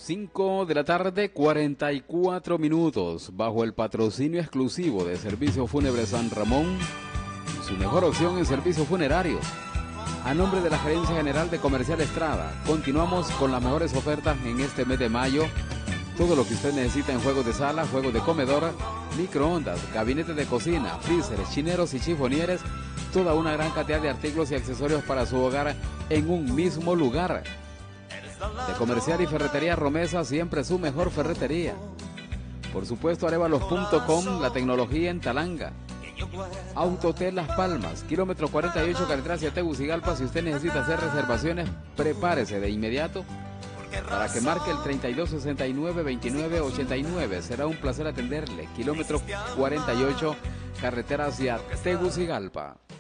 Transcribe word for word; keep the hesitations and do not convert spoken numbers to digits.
cinco de la tarde, cuarenta y cuatro minutos, bajo el patrocinio exclusivo de Servicio Fúnebre San Ramón, su mejor opción en servicios funerarios. A nombre de la Gerencia General de Comercial Estrada, continuamos con las mejores ofertas en este mes de mayo. Todo lo que usted necesita en juegos de sala, juegos de comedor, microondas, gabinetes de cocina, freezers, chineros y chifonieres, toda una gran cantidad de artículos y accesorios para su hogar en un mismo lugar. De Comercial y Ferretería Romesa, siempre su mejor ferretería. Por supuesto, arevalos punto com, la tecnología en Talanga. Autotel Las Palmas, kilómetro cuarenta y ocho, carretera hacia Tegucigalpa. Si usted necesita hacer reservaciones, prepárese de inmediato para que marque el treinta y dos sesenta y nueve veintinueve ochenta y nueve. Será un placer atenderle. Kilómetro cuarenta y ocho, carretera hacia Tegucigalpa.